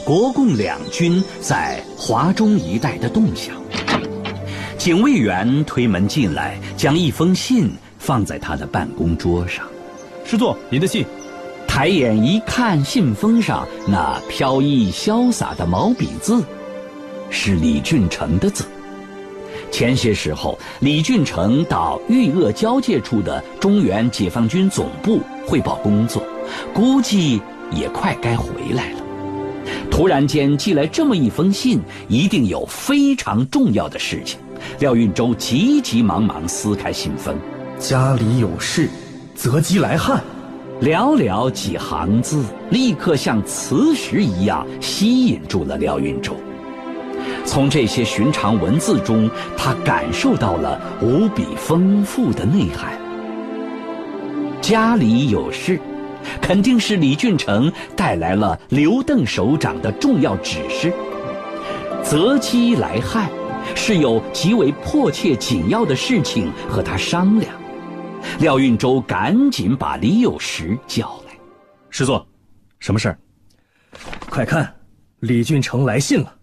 国共两军在华中一带的动向。警卫员推门进来，将一封信放在他的办公桌上。 师座，您的信。 抬眼一看，信封上那飘逸潇洒的毛笔字，是李俊成的字。前些时候，李俊成到豫鄂交界处的中原解放军总部汇报工作，估计也快该回来了。突然间寄来这么一封信，一定有非常重要的事情。廖运周急急忙忙撕开信封， 家里有事，择机来汉。 寥寥几行字，立刻像磁石一样吸引住了廖运周。从这些寻常文字中，他感受到了无比丰富的内涵。家里有事，肯定是李俊成带来了刘邓首长的重要指示。择机来汉，是有极为迫切紧要的事情和他商量。廖运周赶紧把李有时叫来。 师座，什么事儿？ 快看，李俊成来信了。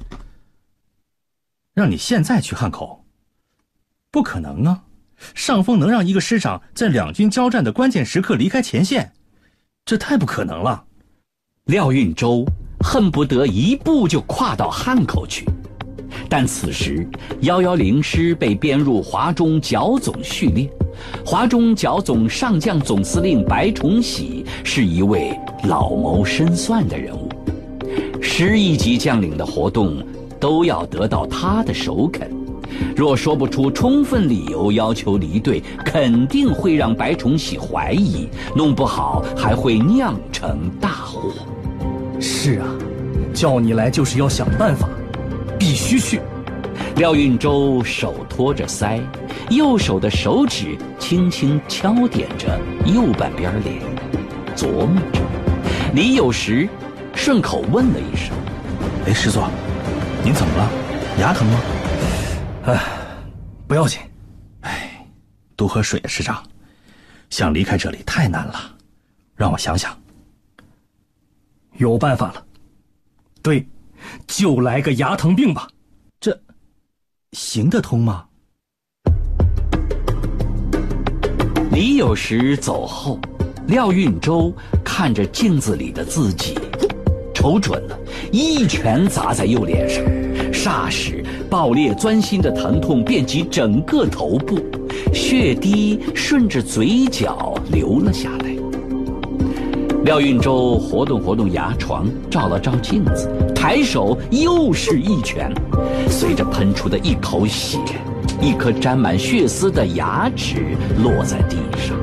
让你现在去汉口？不可能啊！上峰能让一个师长在两军交战的关键时刻离开前线，这太不可能了。 廖运周恨不得一步就跨到汉口去，但此时110师被编入华中剿总序列，华中剿总上将总司令白崇禧是一位老谋深算的人物，10一级将领的活动都要得到他的首肯，若说不出充分理由要求离队，肯定会让白崇禧怀疑，弄不好还会酿成大祸。 是啊，叫你来就是要想办法，必须去。 廖运周手托着腮，右手的手指轻轻敲点着右半边脸，琢磨着。李有时顺口问了一声：“ 哎，师座，您怎么了？牙疼吗？”“ 不要紧。”“ 哎，多喝水啊，师长。想离开这里太难了，让我想想。”“ 有办法了。对，就来个牙疼病吧。”“ 这行得通吗？” 李有时走后，廖运周看着镜子里的自己，瞅准了，一拳砸在右脸上，霎时爆裂钻心的疼痛遍及整个头部，血滴顺着嘴角流了下来。廖运周活动活动牙床，照了照镜子，抬手又是一拳，随着喷出的一口血，一颗沾满血丝的牙齿落在地上。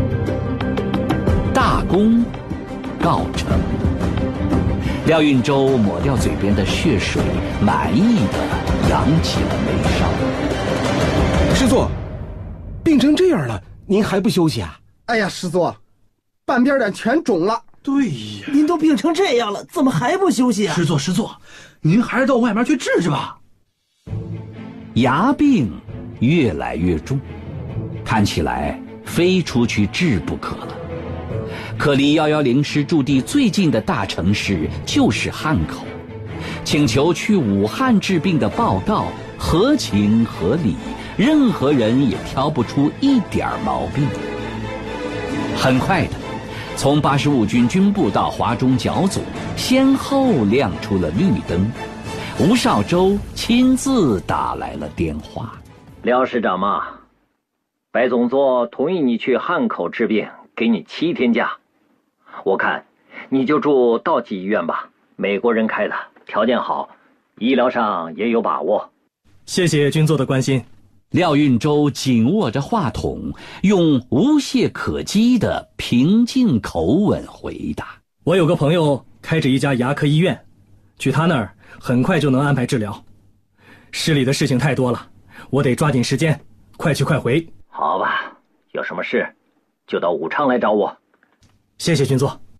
大功告成。廖运周抹掉嘴边的血水，满意的扬起了眉梢。 师座，病成这样了，您还不休息啊？ 哎呀，师座，半边脸全肿了。 对呀， 您都病成这样了，怎么还不休息啊？ 师座，您还是到外面去治治吧。 牙病越来越重，看起来非出去治不可了。可离110师驻地最近的大城市就是汉口，请求去武汉治病的报告合情合理，任何人也挑不出一点毛病。很快的，从85军军部到华中剿总，先后亮出了绿灯。吴少洲亲自打来了电话：“ 廖师长嘛，白总座同意你去汉口治病，给你7天假。我看你就住道济医院吧，美国人开的，条件好，医疗上也有把握。”“ 谢谢军座的关心。” 廖运周紧握着话筒，用无懈可击的平静口吻回答：“ 我有个朋友开着一家牙科医院，去他那儿很快就能安排治疗。市里的事情太多了，我得抓紧时间，快去快回。”“ 好吧，有什么事就到武昌来找我。”“ 谢谢军座。”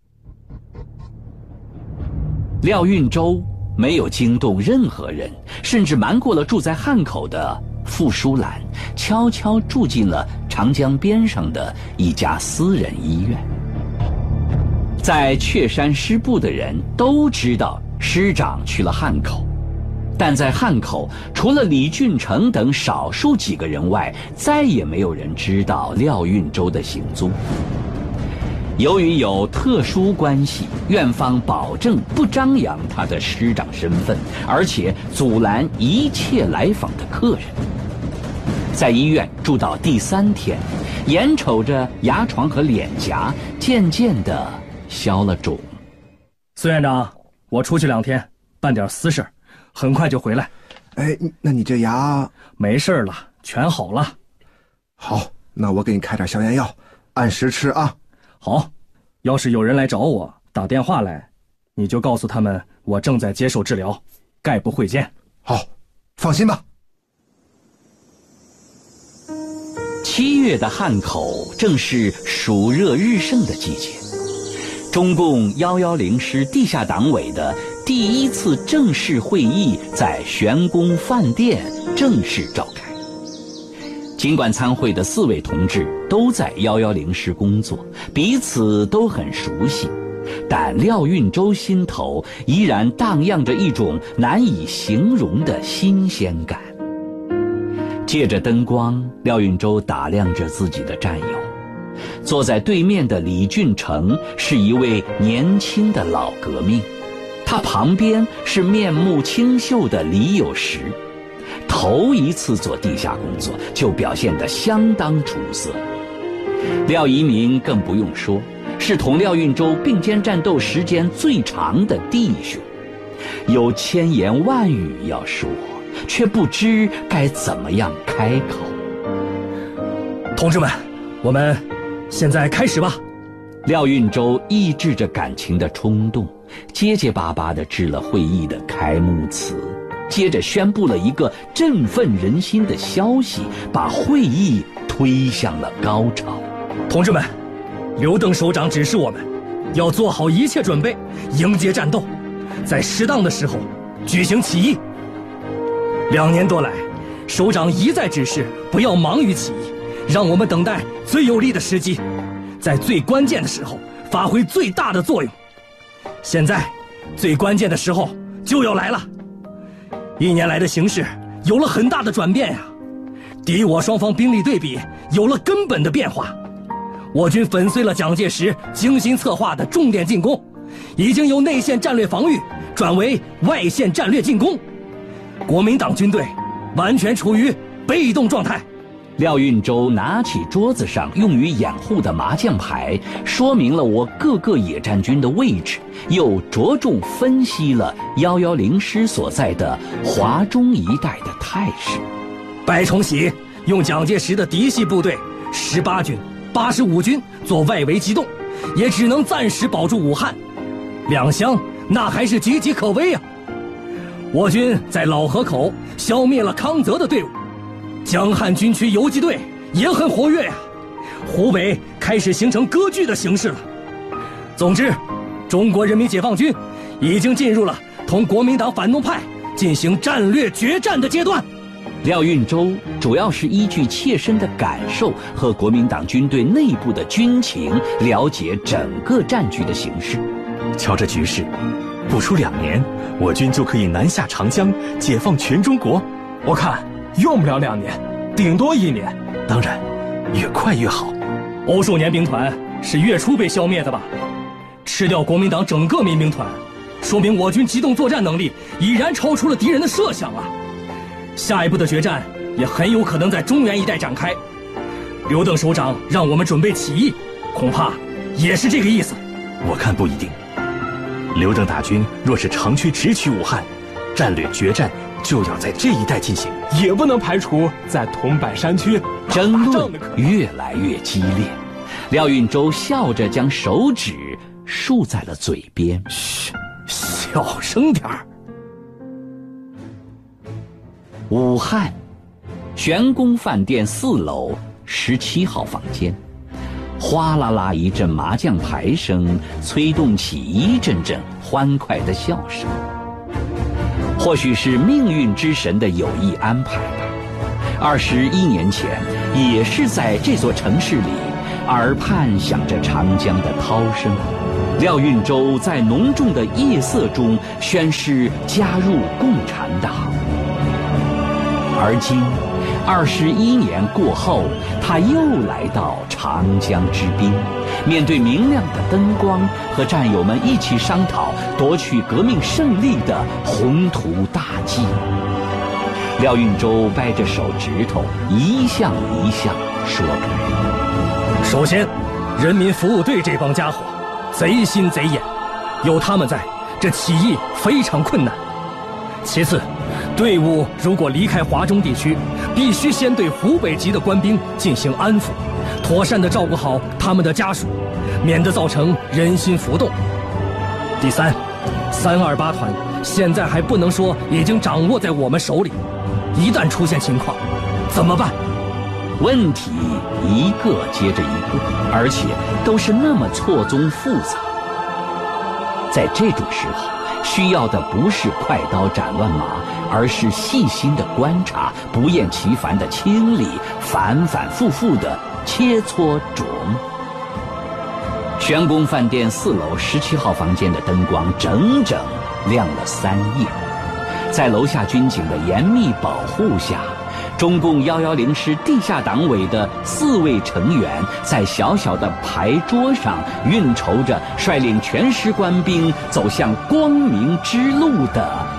廖运周没有惊动任何人，甚至瞒过了住在汉口的傅淑兰，悄悄住进了长江边上的一家私人医院。在雀山师部的人都知道师长去了汉口，但在汉口除了李俊成等少数几个人外，再也没有人知道廖运周的行踪。由于有特殊关系，院方保证不张扬他的师长身份，而且阻拦一切来访的客人。在医院住到第3天，眼瞅着牙床和脸颊渐渐地消了肿。 孙院长，我出去2天，办点私事，很快就回来。 哎，那你这牙没事了，全好了。 好，那我给你开点消炎药，按时吃啊。 好，要是有人来找我，打电话来，你就告诉他们我正在接受治疗，概不会见。 好，放心吧。 7月的汉口正是暑热日盛的季节，中共110师地下党委的第1次正式会议在玄宫饭店正式召开。尽管参会的4位同志都在110师工作，彼此都很熟悉，但廖运周心头依然荡漾着一种难以形容的新鲜感。借着灯光，廖运周打量着自己的战友。坐在对面的李俊成是一位年轻的老革命，他旁边是面目清秀的李有时。头一次做地下工作就表现得相当出色。廖一鸣更不用说，是同廖运周并肩战斗时间最长的弟兄，有千言万语要说，却不知该怎么样开口。 同志们，我们现在开始吧。 廖运周抑制着感情的冲动，结结巴巴地致了会议的开幕词，接着宣布了一个振奋人心的消息，把会议推向了高潮。 同志们，刘邓首长指示我们要做好一切准备，迎接战斗，在适当的时候举行起义。2年多来，首长一再指示不要忙于起义，让我们等待最有利的时机，在最关键的时候发挥最大的作用。现在最关键的时候就要来了。1年来的形势有了很大的转变呀，敌我双方兵力对比有了根本的变化。我军粉碎了蒋介石精心策划的重点进攻，已经由内线战略防御转为外线战略进攻，国民党军队完全处于被动状态。 廖运周拿起桌子上用于掩护的麻将牌，说明了我各个野战军的位置，又着重分析了110师所在的华中一带的态势。 白崇禧用蒋介石的嫡系部队18军、85军做外围机动，也只能暂时保住武汉。两湘那还是岌岌可危啊！我军在老河口消灭了康泽的队伍，江汉军区游击队也很活跃呀。湖北开始形成割据的形势了。总之，中国人民解放军已经进入了同国民党反动派进行战略决战的阶段。 廖运周主要是依据切身的感受和国民党军队内部的军情，了解整个战局的形势。 瞧这局势，不出2年，我军就可以南下长江，解放全中国。 我看用不了2年，顶多1年。 当然，越快越好。 欧寿年兵团是月初被消灭的吧？吃掉国民党整个民兵团，说明我军机动作战能力已然超出了敌人的设想啊！下一步的决战也很有可能在中原一带展开。刘邓首长让我们准备起义，恐怕也是这个意思。 我看不一定。刘邓大军若是长驱直取武汉，战略决战就要在这一带进行， 也不能排除在桐柏山区争论越来越激烈。廖运周笑着将手指竖在了嘴边。 嘘，小声点儿。 武汉玄宫饭店4楼17号房间，哗啦啦一阵麻将牌声，催动起一阵阵欢快的笑声。或许是命运之神的有意安排吧。21年前，也是在这座城市里，耳畔响着长江的涛声。 廖运周在浓重的夜色中宣誓加入共产党。而今21年过后，他又来到长江之滨，面对明亮的灯光，和战友们一起商讨夺取革命胜利的宏图大计。廖运周掰着手指头，一项一项说开。 首先，人民服务队这帮家伙贼心贼眼，有他们在，这起义非常困难。其次，队伍如果离开华中地区，必须先对湖北籍的官兵进行安抚，妥善地照顾好他们的家属，免得造成人心浮动。第三，328团现在还不能说已经掌握在我们手里，一旦出现情况，怎么办？ 问题一个接着一个，而且都是那么错综复杂。在这种时候，需要的不是快刀斩乱麻，而是细心的观察，不厌其烦的清理，反反复复的切磋琢磨。玄宫饭店4楼17号房间的灯光整整亮了3夜，在楼下军警的严密保护下，中共110师地下党委的4位成员在小小的牌桌上运筹着率领全师官兵走向光明之路的